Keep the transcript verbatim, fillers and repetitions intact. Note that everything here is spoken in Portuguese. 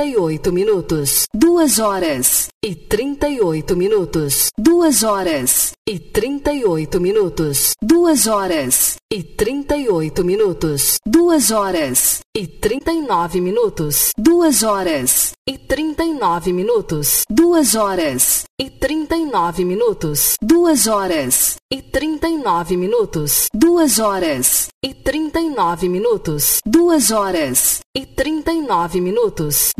trinta e oito minutos, duas horas e trinta e oito minutos, duas horas e trinta e oito minutos, duas horas e trinta e oito minutos, duas horas e trinta e nove minutos, duas horas e trinta e nove minutos, duas horas e trinta e nove minutos, duas horas e trinta e nove minutos, duas horas e trinta e nove minutos, duas horas e trinta e nove minutos.